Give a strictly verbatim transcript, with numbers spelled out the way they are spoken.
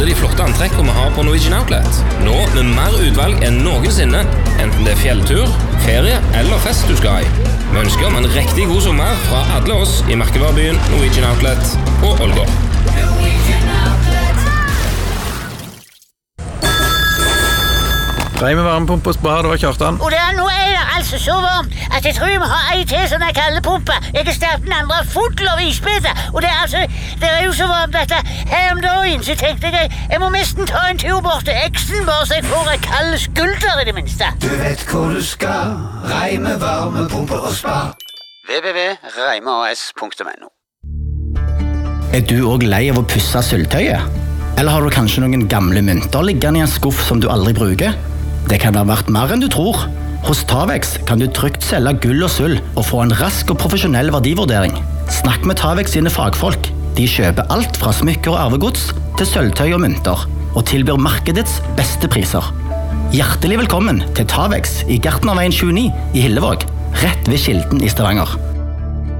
alle de flotte antrekkene vi har på Norwegian Outlet. Nå med mer utvalg enn noensinne, enten det er fjelltur, ferie eller fest du skal i. Vi ønsker om en riktig god sommer fra alle oss i merkevarebyen Norwegian Outlet på Ålgård. Reime varmepumpe og spar, det var Kjartan. Og det er nå er det altså så varmt at jeg tror jeg må ha ei til sånn en kallepumpe. Jeg har startet den andre full av isbiter. Og det er altså, det er jo så varmt at her om dagen så tenkte jeg jeg må nesten ta en tur bort til eksen bare så jeg får en kald skulder i det minste. Du vet hvor du skal, Reime varmepumpe og spar. w w w punktum reimeas punktum n o. Er du også lei av å pusse sølvtøyet? Eller har du kanskje noen gamle mynter liggende i en skuff som du aldri bruker? Det kan ha vært mer enn du tror. Hos Tavex kan du trygt selge gull og sølv og få en rask og profesjonell verdivurdering. Snakk med Tavex sine fagfolk. De kjøper alt fra smykker og arvegods til sølvtøy og mynter, og tilbyr markedets beste priser. Hjertelig velkommen til Tavex i Gartnerveien tjueni i Hillevåg, rett ved Kilden i Stavanger.